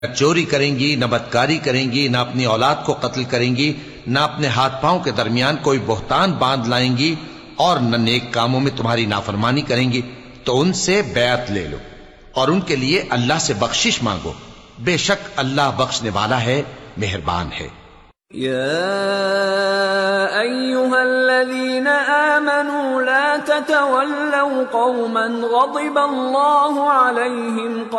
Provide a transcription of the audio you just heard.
न चोरी करेंगी, न बदकारी करेंगी, न अपनी औलाद को कत्ल करेंगी, न अपने हाथ पांव के दरमियान कोई बोहतान बांध लाएंगी और न नेक कामों में तुम्हारी नाफरमानी करेंगी, तो उनसे बैत ले लो और उनके लिए अल्लाह से बख्शिश मांगो। बेशक अल्लाह बख्शने वाला है, मेहरबान है। या अय्युहल्लज़ीना आमनू ला ततवल्लव कौमन ग़ज़िबल्लाहु अलैहिम